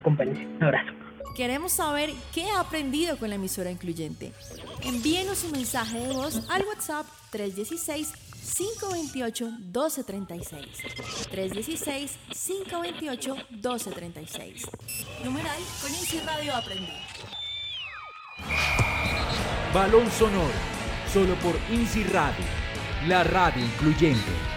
Acompáñense. Un abrazo. Queremos saber qué ha aprendido con la emisora incluyente. Envíenos un mensaje de voz al WhatsApp 316-528-1236. 316-528-1236. Numeral con INSI Radio Aprendí. Balón Sonoro, solo por INSI Radio, la radio incluyente.